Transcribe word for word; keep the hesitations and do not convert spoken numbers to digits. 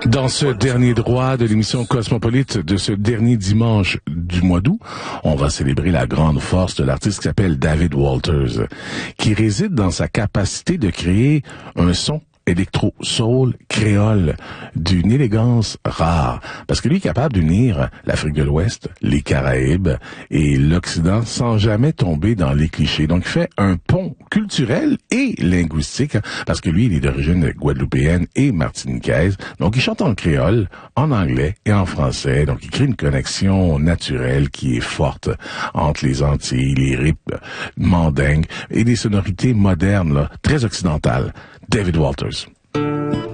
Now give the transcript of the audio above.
Dans ce dernier droit de l'émission Cosmopolite de ce dernier dimanche du mois d'août, on va célébrer la grande force de l'artiste qui s'appelle David Walters, qui réside dans sa capacité de créer un son électro-soul créole d'une élégance rare, parce que lui est capable d'unir l'Afrique de l'Ouest, les Caraïbes et l'Occident sans jamais tomber dans les clichés. Donc il fait un pont culturel et linguistique, parce que lui il est d'origine guadeloupéenne et martiniquaise, donc il chante en créole, en anglais et en français, donc il crée une connexion naturelle qui est forte entre les Antilles, les rips mandingues et des sonorités modernes, là, très occidentales. David Walters.